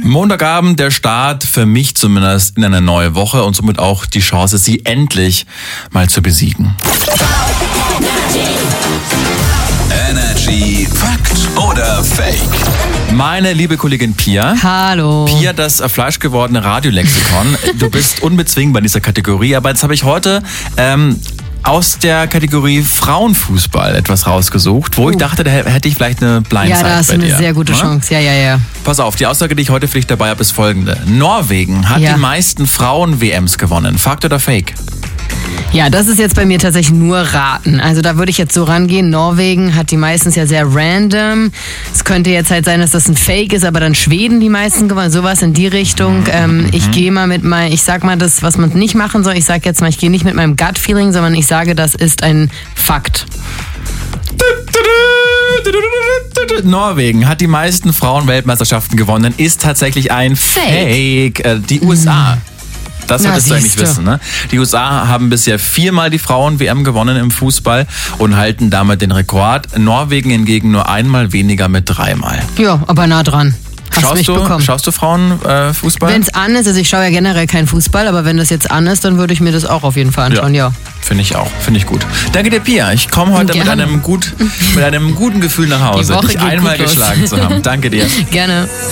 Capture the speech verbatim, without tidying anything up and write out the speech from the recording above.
Montagabend, der Start für mich zumindest in eine neue Woche und somit auch die Chance, sie endlich mal zu besiegen. Energy Fakt oder Fake? Meine liebe Kollegin Pia. Hallo. Pia, das fleischgewordene Radiolexikon. Du bist unbezwingbar in dieser Kategorie, aber jetzt habe ich heute ähm, aus der Kategorie Frauenfußball etwas rausgesucht, wo uh. ich dachte, da hätte ich vielleicht eine Blindside Ja, da hast du eine dir. sehr gute ja? Chance. Ja, ja, ja. Pass auf, die Aussage, die ich heute für dich dabei habe, ist folgende. Norwegen hat ja. die meisten Frauen-W Ms gewonnen. Fakt oder Fake? Ja, das ist jetzt bei mir tatsächlich nur Raten. Also da würde ich jetzt so rangehen. Norwegen hat die meistens ja sehr random. Es könnte jetzt halt sein, dass das ein Fake ist, aber dann Schweden die meisten gewonnen. Sowas in die Richtung. Ähm, mhm. Ich gehe mal mit mein, ich sag mal das, was man nicht machen soll. Ich sag jetzt mal, ich gehe nicht mit meinem Gut-Feeling, sondern ich sage, das ist ein Fakt. Norwegen hat die meisten Frauen-Weltmeisterschaften gewonnen, ist tatsächlich ein Fake. Fake. Die U S A. Mhm. Das solltest Na, du eigentlich wissen, ne? Die U S A haben bisher viermal die Frauen-W M gewonnen im Fußball und halten damit den Rekord. Norwegen hingegen nur einmal weniger mit dreimal. Ja, aber nah dran. Hast schaust, mich du, bekommen. schaust du Frauenfußball? Äh, wenn es an ist, also ich schaue ja generell keinen Fußball, aber wenn das jetzt an ist, dann würde ich mir das auch auf jeden Fall anschauen, ja. ja. Finde ich auch, finde ich gut. Danke dir, Pia. Ich komme heute mit einem, gut, mit einem guten Gefühl nach Hause, dich einmal geschlagen zu haben. Danke dir. Gerne.